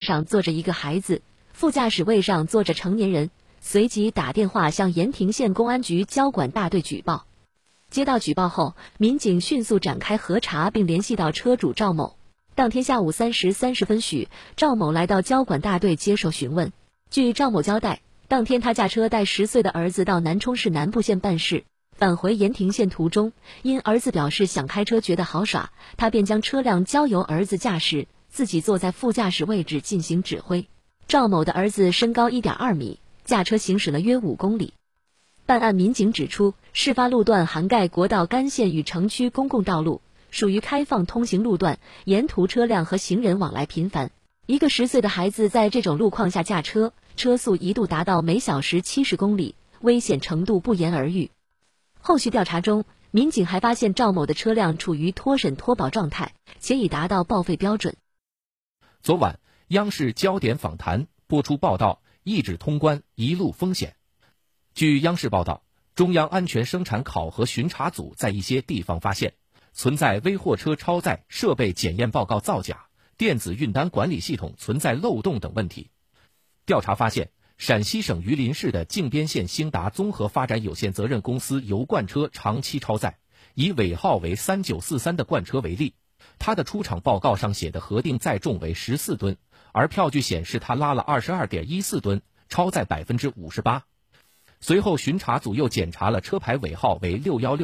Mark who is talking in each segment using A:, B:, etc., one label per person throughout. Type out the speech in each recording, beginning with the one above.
A: 上坐着一个孩子，副驾驶位上坐着成年人，随即打电话向盐亭县公安局交管大队举报。接到举报后，民警迅速展开核查，并联系到车主赵某。当天下午3时30分许，赵某来到交管大队接受询问。据赵某交代，当天他驾车带10岁的儿子到南充市南部县办事，返回盐亭县途中，因儿子表示想开车觉得好耍，他便将车辆交由儿子驾驶，自己坐在副驾驶位置进行指挥。赵某的儿子身高1.2米，驾车行驶了约5公里。办案民警指出，事发路段涵盖国道干线与城区公共道路，属于开放通行路段，沿途车辆和行人往来频繁。一个10岁的孩子在这种路况下驾车，车速一度达到每小时70公里，危险程度不言而喻。后续调查中，民警还发现赵某的车辆处于脱审脱保状态，且已达到报废标准。
B: 昨晚，央视焦点访谈播出报道，一纸通关，一路风险。据央视报道，中央安全生产考核巡查组在一些地方发现存在微货车超载、设备检验报告造假、电子运单管理系统存在漏洞等问题。调查发现，陕西省榆林市的靖边县兴达综合发展有限责任公司油罐车长期超载，以尾号为3943的罐车为例，它的出厂报告上写的核定载重为14吨，而票据显示它拉了22.14吨，超载58%。随后巡查组又检查了车牌尾号为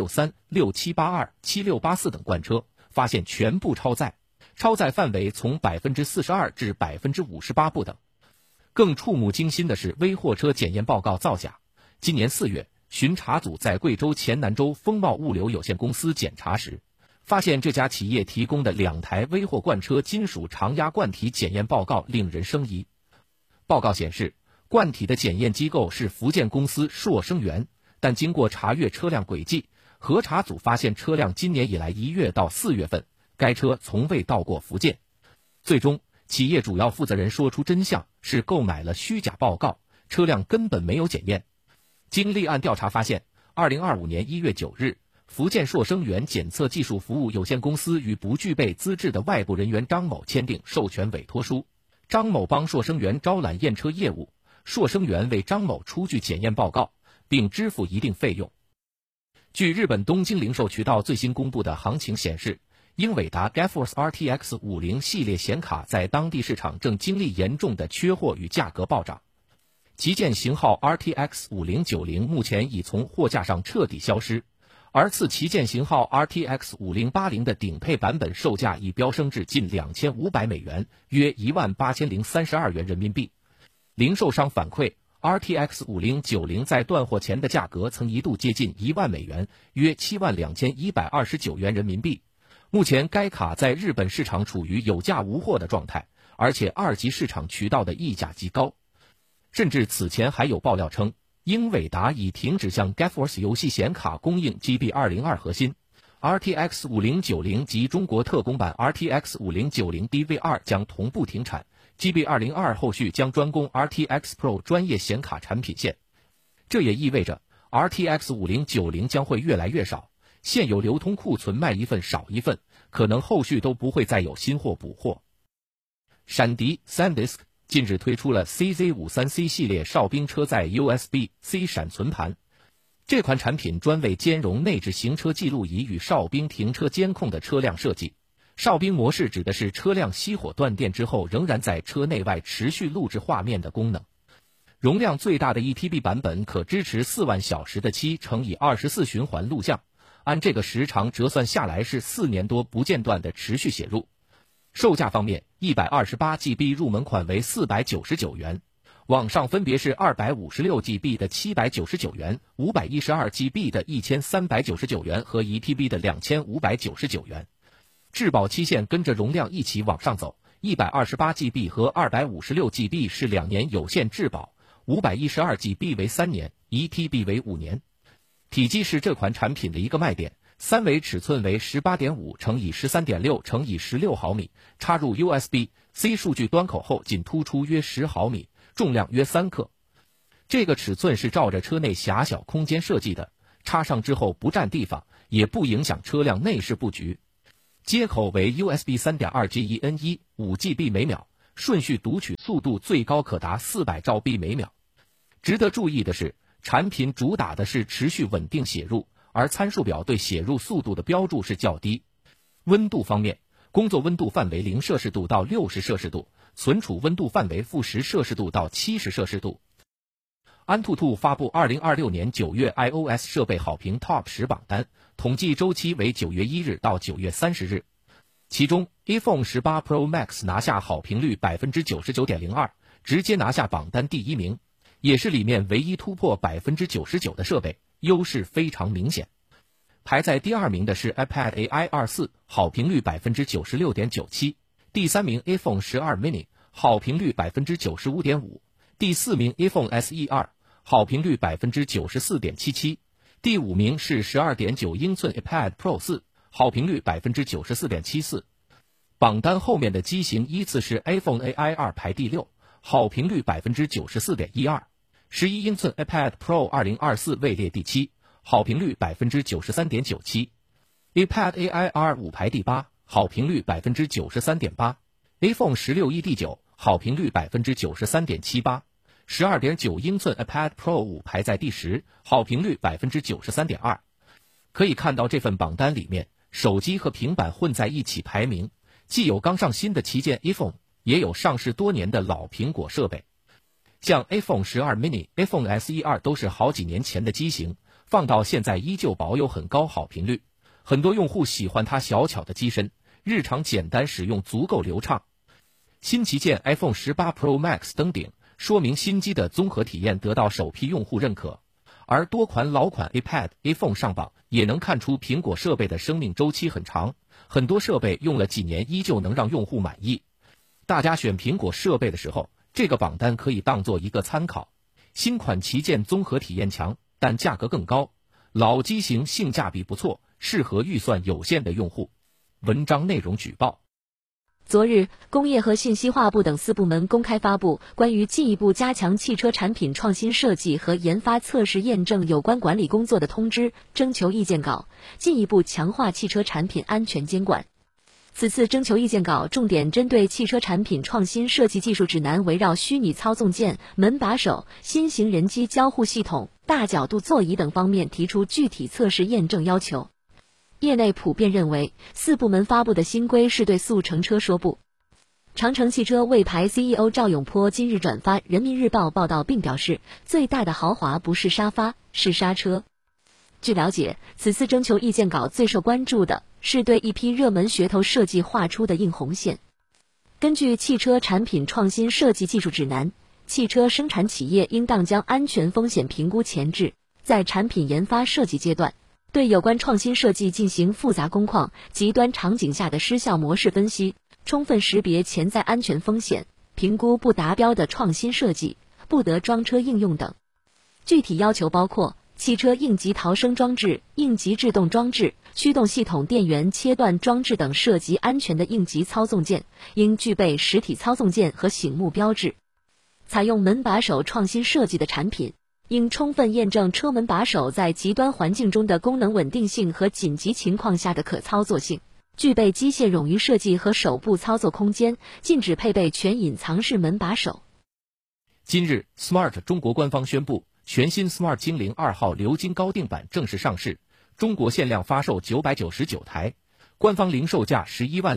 B: 6163、6782、7684等罐车，发现全部超载，超载范围从42%至58%不等。更触目惊心的是微货车检验报告造假。今年4月，巡查组在贵州黔南州风茂物流有限公司检查时，发现这家企业提供的2台微货罐车金属常压罐体检验报告令人生疑。报告显示，罐体的检验机构是福建公司硕生源，但经过查阅车辆轨迹，核查组发现车辆今年以来1月到4月份，该车从未到过福建。最终，企业主要负责人说出真相，是购买了虚假报告，车辆根本没有检验。经立案调查发现，2025年1月9日，福建硕生源检测技术服务有限公司与不具备资质的外部人员张某签订授权委托书，张某帮硕生源招揽验车业务，硕生源为张某出具检验报告，并支付一定费用。据日本东京零售渠道最新公布的行情显示，英伟达 GeForce RTX 50系列显卡在当地市场正经历严重的缺货与价格暴涨。旗舰型号 RTX 5090目前已从货架上彻底消失，而次旗舰型号 RTX 5080的顶配版本售价已飙升至近2500美元，约18032元人民币。零售商反馈 ，RTX 5090在断货前的价格曾一度接近1万美元，约72129元人民币。目前该卡在日本市场处于有价无货的状态，而且2级市场渠道的溢价极高。甚至此前还有爆料称，英伟达已停止向 GeForce 游戏显卡供应 GB202 核心。RTX 5090及中国特供版 RTX 5090 DV2 将同步停产。GB202 后续将专供 RTX Pro 专业显卡产品线，这也意味着 RTX 5090将会越来越少，现有流通库存卖一份少一份，可能后续都不会再有新货补货。闪迪 SanDisk 近日推出了 CZ53C 系列哨兵车载 USB-C 闪存盘，这款产品专为兼容内置行车记录仪与哨兵停车监控的车辆设计。哨兵模式指的是车辆熄火断电之后仍然在车内外持续录制画面的功能。容量最大的 1TB 版本可支持4万小时的7×24循环录像，按这个时长折算下来是4年多不间断的持续写入。售价方面，128GB 入门款为499元，网上分别是 256GB 的799元、512GB 的1399元和 1TB 的2599元。质保期限跟着容量一起往上走，128GB 和 256GB 是2年有限质保，512GB 为3年，1TB 为5年。体积是这款产品的一个卖点，三维尺寸为 18.5×13.6×16毫米，插入 USB-C 数据端口后仅突出约10毫米，重量约3克。这个尺寸是照着车内狭小空间设计的，插上之后不占地方，也不影响车辆内饰布局。接口为 USB 3.2 GeN1 5GB 每秒， 顺序读取速度最高可达400兆 B 每秒。值得注意的是，产品主打的是持续稳定写入，而参数表对写入速度的标注是较低。温度方面，工作温度范围0摄氏度到60摄氏度，存储温度范围-10摄氏度到70摄氏度。安兔兔发布2026年9月 iOS 设备好评 Top 10榜单，统计周期为9月1日到9月30日。其中 iPhone 18 Pro Max 拿下好评率 99.02%， 直接拿下榜单第1名，也是里面唯一突破 99% 的设备，优势非常明显。排在第2名的是 iPad AI 24，好评率 96.97%， 第3名 iPhone 12 mini， 好评率 95.5%， 第4名 iPhone SE 2，好评率 94.77%， 第5名是 12.9 英寸 iPad Pro 4，好评率 94.74%。 榜单后面的机型依次是 iPhone AI 2排第6，好评率 94.12%， 11英寸 iPad Pro 2024位列第7，好评率 93.97%， iPad AI R5 排第8，好评率 93.8%， iPhone 16 E 第9，好评率 93.78%， 12.9 英寸 iPad Pro 5排在第10，好评率 93.2%。 可以看到这份榜单里面，手机和平板混在一起排名，既有刚上新的旗舰 iPhone， 也有上市多年的老苹果设备。像 iPhone 12 mini、iPhone SE 2都是好几年前的机型，放到现在依旧保有很高好评率，很多用户喜欢它小巧的机身，日常简单使用足够流畅。新旗舰 iPhone 18 Pro Max 登顶，说明新机的综合体验得到首批用户认可，而多款老款 iPad、iPhone 上榜，也能看出苹果设备的生命周期很长，很多设备用了几年依旧能让用户满意。大家选苹果设备的时候，这个榜单可以当做一个参考。新款旗舰综合体验强，但价格更高，老机型性价比不错，适合预算有限的用户。文章内容举报。
A: 昨日，工业和信息化部等4部门公开发布关于进一步加强汽车产品创新设计和研发测试验证有关管理工作的通知征求意见稿，进一步强化汽车产品安全监管。此次征求意见稿重点针对汽车产品创新设计技术指南围绕虚拟操纵键、门把手、新型人机交互系统、大角度座椅等方面提出具体测试验证要求。业内普遍认为，4部门发布的新规是对速成车说不。长城汽车魏牌 CEO 赵永波今日转发人民日报报道并表示，最大的豪华不是沙发，是刹车。据了解，此次征求意见稿最受关注的是对一批热门噱头设计画出的硬红线。根据汽车产品创新设计技术指南，汽车生产企业应当将安全风险评估前置，在产品研发设计阶段，对有关创新设计进行复杂工况、极端场景下的失效模式分析，充分识别潜在安全风险，评估不达标的创新设计，不得装车应用等。具体要求包括汽车应急逃生装置、应急制动装置、驱动系统电源切断装置等涉及安全的应急操纵键，应具备实体操纵键和醒目标志。采用门把手创新设计的产品，应充分验证车门把手在极端环境中的功能稳定性和紧急情况下的可操作性，具备机械冗余设计和手部操作空间，禁止配备全隐藏式门把手。
B: 今日 Smart 中国官方宣布，全新 Smart 精灵2号鎏金高定版正式上市，中国限量发售999台，官方零售价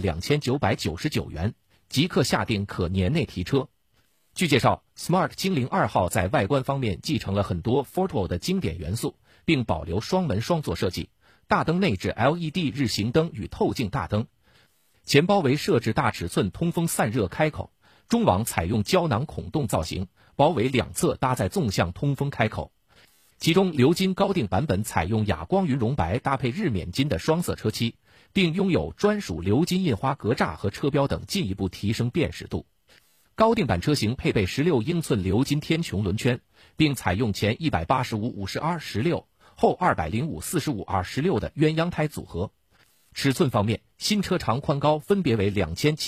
B: 112999元，即刻下定可年内提车。据介绍 ，Smart 精灵2号在外观方面继承了很多 Fortwo 的经典元素，并保留双门双座设计，大灯内置 LED 日行灯与透镜大灯，前包围设置大尺寸通风散热开口，中网采用胶囊孔洞造型，包围两侧搭载纵向通风开口。其中鎏金高定版本采用哑光云绒白搭配日冕金的双色车漆，并拥有专属鎏金印花格栅和车标等，进一步提升辨识度。高定版车型配备16英寸鎏金天穹轮圈，并采用前185/50R16，后205/45R16的鸳鸯胎组合。尺寸方面，新车长宽高分别为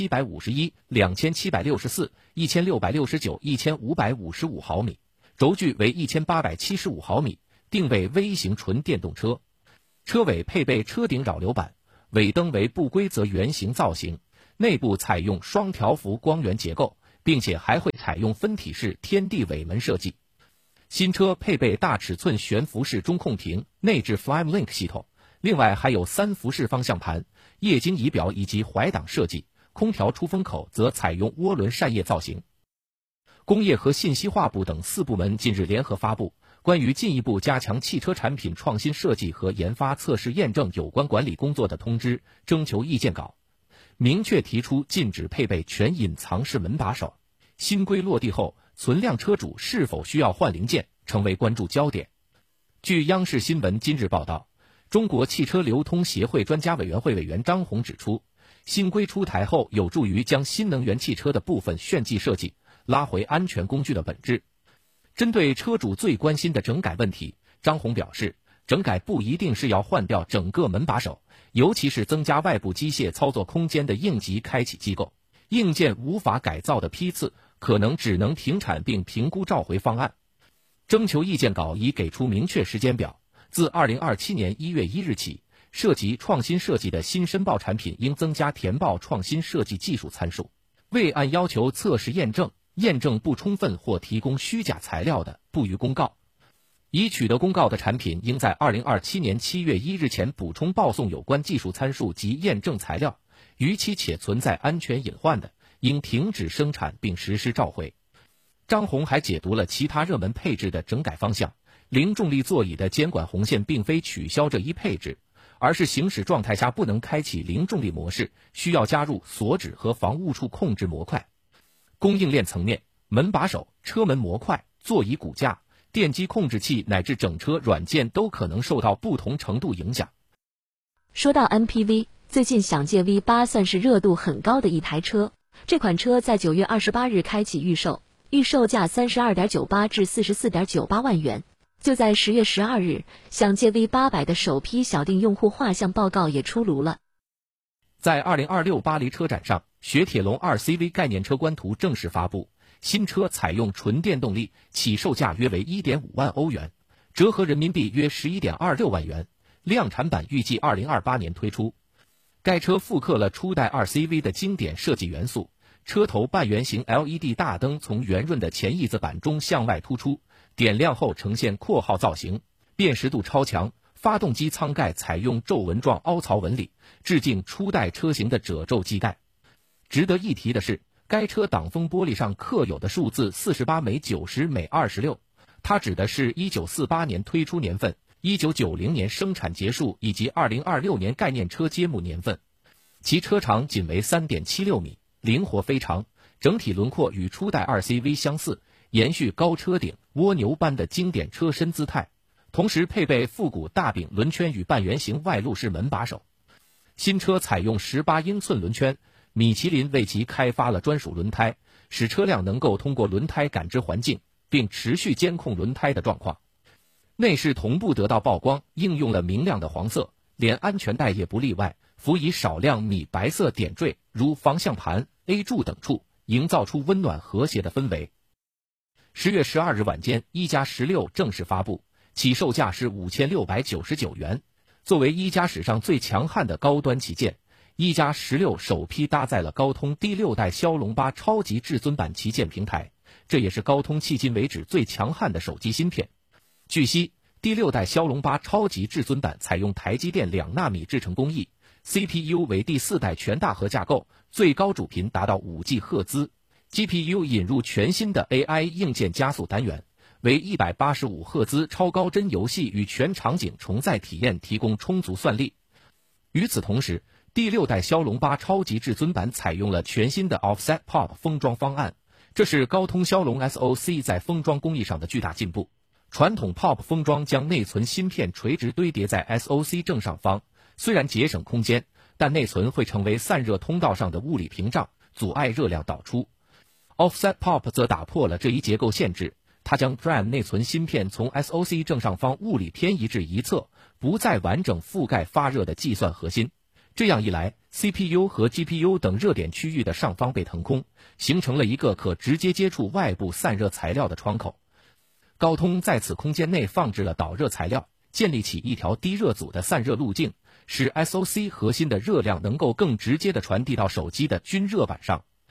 B: 2751、2764、1669、1555毫米，轴距为1875毫米，定位微型纯电动车。车尾配备车顶扰流板，尾灯为不规则圆形造型，内部采用双条幅光源结构， 并且还会采用分体式天地尾门设计。新车配备大尺寸悬浮式中控屏，内置 FlymeLink 系统，另外还有3辐式方向盘、液晶仪表以及怀档设计，空调出风口则采用涡轮扇叶造型。工业和信息化部等4部门近日联合发布关于进一步加强汽车产品创新设计和研发测试验证有关管理工作的通知征求意见稿，明确提出禁止配备全隐藏式门把手。新规落地后，存量车主是否需要换零件成为关注焦点。据央视新闻今日报道，中国汽车流通协会专家委员会委员张红指出，新规出台后有助于将新能源汽车的部分炫技设计拉回安全工具的本质。针对车主最关心的整改问题，张红表示，整改不一定是要换掉整个门把手，尤其是增加外部机械操作空间的应急开启机构，硬件无法改造的批次可能只能停产并评估召回方案。征求意见稿已给出明确时间表，自2027年1月1日起，涉及创新设计的新申报产品应增加填报创新设计技术参数，未按要求测试验证不充分或提供虚假材料的，不予公告。已取得公告的产品应在2027年7月1日前补充报送有关技术参数及验证材料，逾期且存在安全隐患的，应停止生产并实施召回。张红还解读了其他热门配置的整改方向，零重力座椅的监管红线并非取消这一配置，而是行驶状态下不能开启零重力模式，需要加入锁止和防误触控制模块。供应链层面，门把手、车门模块、座椅骨架、电机控制器乃至整车软件都可能受到不同程度影响。
A: 说到 MPV， 最近想界 V8 算是热度很高的一台车。这款车在9月28日开启预售，预售价 32.98 至 44.98 万元。就在10月12日，想界 V800 的首批小定用户画像报告也出炉了。
B: 在2026巴黎车展上，雪铁龙 2CV 概念车官图正式发布，新车采用纯电动力，起售价约为 1.5 万欧元，折合人民币约 11.26 万元，量产版预计2028年推出。该车复刻了初代 2CV 的经典设计元素，车头半圆形 LED 大灯从圆润的前翼子板中向外突出，点亮后呈现括号造型，辨识度超强。发动机舱盖采用皱纹状凹槽纹理，致敬初代车型的褶皱机盖。值得一提的是，该车挡风玻璃上刻有的数字48/90/26，它指的是1948年推出年份、1990年生产结束以及2026年概念车揭幕年份。其车长仅为 3.76 米，灵活非常，整体轮廓与初代 2CV 相似，延续高车顶、蜗牛般的经典车身姿态。同时配备复古大柄轮圈与半圆形外露式门把手。新车采用18英寸轮圈，米其林为其开发了专属轮胎，使车辆能够通过轮胎感知环境，并持续监控轮胎的状况。内饰同步得到曝光，应用了明亮的黄色，连安全带也不例外，辅以少量米白色点缀，如方向盘、A 柱等处，营造出温暖和谐的氛围。10月12日晚间，一加16正式发布，起售价是5699元。作为一加史上最强悍的高端旗舰，一加16首批搭载了高通第6代骁龙8超级至尊版旗舰平台，这也是高通迄今为止最强悍的手机芯片。据悉，第6代骁龙8超级至尊版采用台积电2纳米制程工艺， CPU 为第4代全大核架构，最高主频达到5G 赫兹， GPU 引入全新的 AI 硬件加速单元，为185赫兹超高帧游戏与全场景重载体验提供充足算力。与此同时，第6代骁龙8超级至尊版采用了全新的 Offset Pop 封装方案，这是高通骁龙 SoC 在封装工艺上的巨大进步。传统 Pop 封装将内存芯片垂直堆叠在 SoC 正上方，虽然节省空间，但内存会成为散热通道上的物理屏障，阻碍热量导出。Offset Pop 则打破了这一结构限制，它将 DRAM 内存芯片从 SoC 正上方物理偏移至一侧，不再完整覆盖发热的计算核心。这样一来， CPU 和 GPU 等热点区域的上方被腾空，形成了一个可直接接触外部散热材料的窗口。高通在此空间内放置了导热材料，建立起一条低热阻的散热路径，使 SoC 核心的热量能够更直接地传递到手机的均热板上。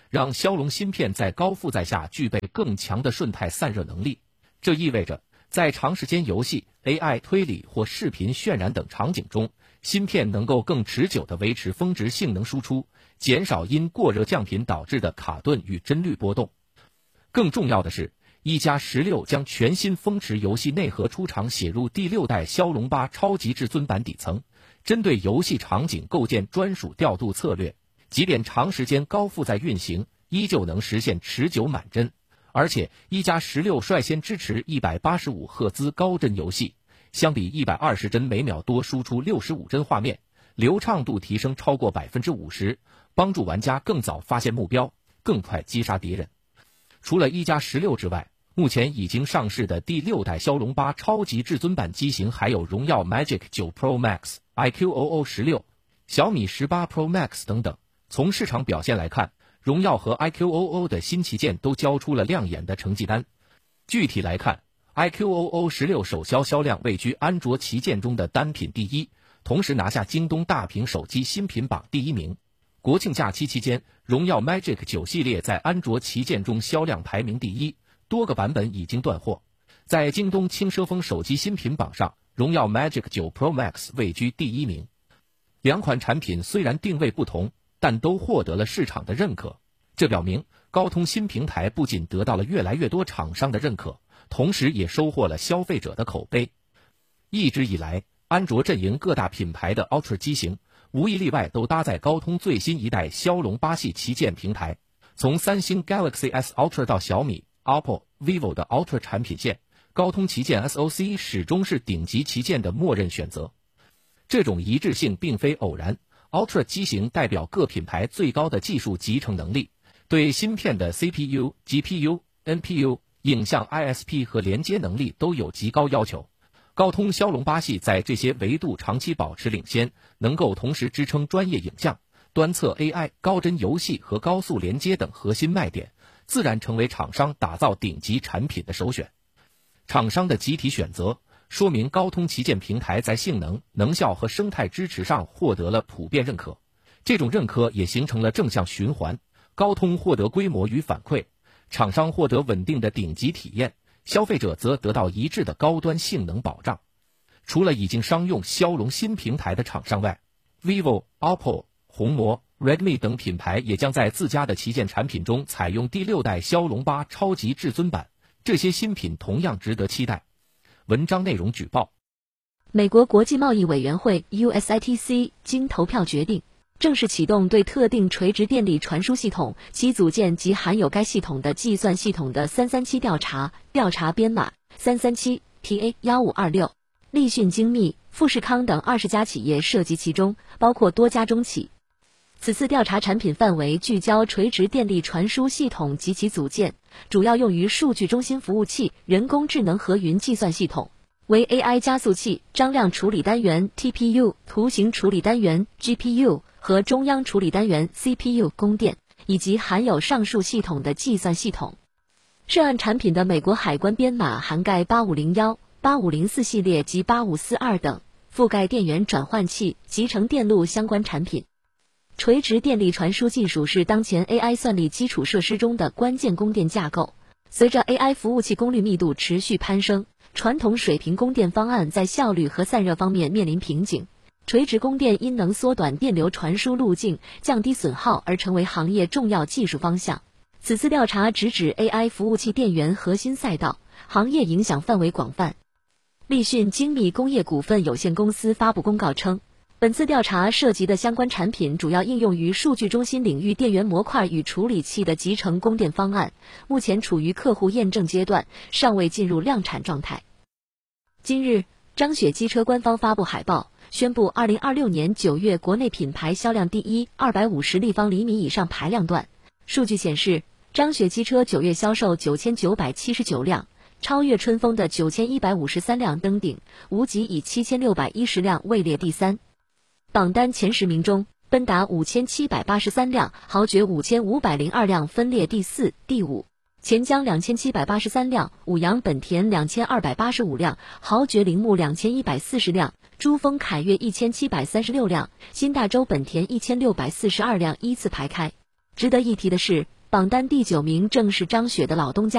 B: 让骁龙芯片在高负载下具备更强的瞬态散热能力。这意味着在长时间游戏、AI 推理或视频渲染等场景中，芯片能够更持久地维持峰值性能输出，减少因过热降频导致的卡顿与帧率波动。更重要的是，一加16将全新峰值游戏内核出厂写入第6代骁龙8超级至尊版底层，针对游戏场景构建专属调度策略，即便长时间高负载运行，依旧能实现持久满帧。而且一加16率先支持185赫兹高帧游戏，相比120帧每秒多输出65帧画面，流畅度提升超过 50%， 帮助玩家更早发现目标，更快击杀敌人。除了一加16之外，目前已经上市的第6代骁龙8超级至尊版机型还有荣耀 Magic 9 Pro Max、iQOO 16、小米18 Pro Max 等等。从市场表现来看，荣耀和 iQOO 的新旗舰都交出了亮眼的成绩单。具体来看， iQOO 16首销销量位居安卓旗舰中的单品第一，同时拿下京东大屏手机新品榜第1名。国庆假期期间，荣耀 Magic 9系列在安卓旗舰中销量排名第一，多个版本已经断货。在京东轻奢风手机新品榜上，荣耀 Magic 9 Pro Max 位居第1名。两款产品虽然定位不同，但都获得了市场的认可。这表明高通新平台不仅得到了越来越多厂商的认可，同时也收获了消费者的口碑。一直以来，安卓阵营各大品牌的 Ultra 机型无一例外都搭载高通最新一代骁龙8系旗舰平台。从三星 Galaxy S Ultra 到小米、OPPO、vivo 的 Ultra 产品线，高通旗舰 SoC 始终是顶级旗舰的默认选择。这种一致性并非偶然， Ultra 机型代表各品牌最高的技术集成能力，对芯片的 CPU、GPU、NPU、影像 ISP 和连接能力都有极高要求。高通骁龙8系在这些维度长期保持领先，能够同时支撑专业影像、端侧 AI、高帧游戏和高速连接等核心卖点，自然成为厂商打造顶级产品的首选。厂商的集体选择说明高通旗舰平台在性能、能效和生态支持上获得了普遍认可，这种认可也形成了正向循环，高通获得规模与反馈，厂商获得稳定的顶级体验，消费者则得到一致的高端性能保障。除了已经商用骁龙新平台的厂商外， vivo、OPPO、红魔、Redmi 等品牌也将在自家的旗舰产品中采用第6代骁龙8超级至尊版，这些新品同样值得期待。文章内容举报：
A: 美国国际贸易委员会 USITC 经投票决定，正式启动对特定垂直电力传输系统、其组件及含有该系统的计算系统的337调查，调查编码337TA1526。立讯精密、富士康等20家企业涉及其中，包括多家中企。此次调查产品范围聚焦垂直电力传输系统及其组件，主要用于数据中心服务器、人工智能和云计算系统，为 AI 加速器、张量处理单元 TPU、图形处理单元 GPU 和中央处理单元 CPU 供电，以及含有上述系统的计算系统。涉案产品的美国海关编码涵盖8501、8504系列及8542等，覆盖电源转换器、集成电路相关产品。垂直电力传输技术是当前 AI 算力基础设施中的关键供电架构。随着 AI 服务器功率密度持续攀升，传统水平供电方案在效率和散热方面面临瓶颈。垂直供电因能缩短电流传输路径、降低损耗而成为行业重要技术方向。此次调查直指 AI 服务器电源核心赛道，行业影响范围广泛。立讯精密工业股份有限公司发布公告称，本次调查涉及的相关产品主要应用于数据中心领域电源模块与处理器的集成供电方案，目前处于客户验证阶段，尚未进入量产状态。今日，张雪机车官方发布海报，宣布2026年9月国内品牌销量第一250立方厘米以上排量段。数据显示，张雪机车9月销售9979辆，超越春风的9153辆登顶，无极以7610辆位列第3。榜单前10名中，奔达5783辆，豪爵5502辆分列第4、第5。钱江2783辆，五羊本田2285辆，豪爵铃木2140辆，珠峰凯越1736辆，新大洲本田1642辆依次排开。值得一提的是， 榜单第9名正是张雪的老东家。